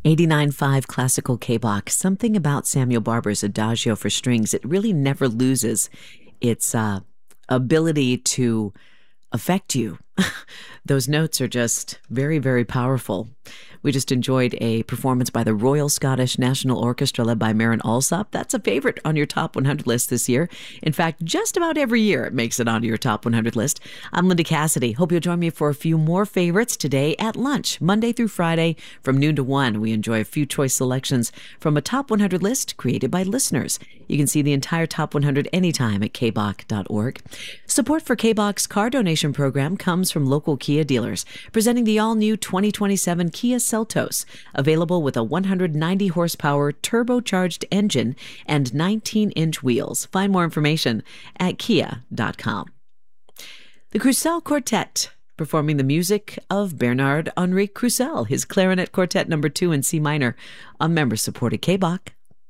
89.5 Classical K-Bach. Something about Samuel Barber's Adagio for strings. It really never loses its ability to affect you. Those notes are just very, very powerful. We just enjoyed a performance by the Royal Scottish National Orchestra led by Maren Alsop. That's a favorite on your Top 100 list this year. In fact, just about every year it makes it onto your Top 100 list. I'm Linda Cassidy. Hope you'll join me for a few more favorites today at lunch, Monday through Friday from noon to 1. We enjoy a few choice selections from a Top 100 list created by listeners. You can see the entire Top 100 anytime at kbach.org. Support for K-Bach's car donation program comes from local Kia dealers, presenting the all-new 2027 Kia Seltos, available with a 190 horsepower turbocharged engine and 19-inch wheels. Find more information at kia.com. The Crusel Quartet, performing the music of Bernard Henri Crusel, his clarinet quartet number 2 in C minor, on member-supported K-Bach.